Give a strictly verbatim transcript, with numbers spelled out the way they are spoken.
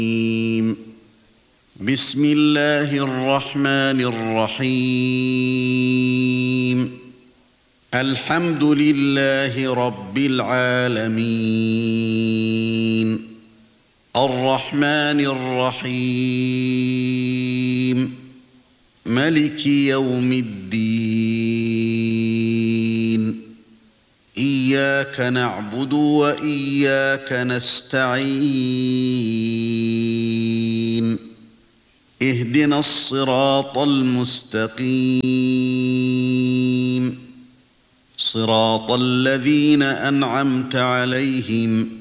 بسم الله الرحمن الرحيم الحمد لله رب العالمين الرحمن الرحيم مالك يوم الدين إياك نعبد وإياك نستعين اهدنا الصراط المستقيم صراط الذين أنعمت عليهم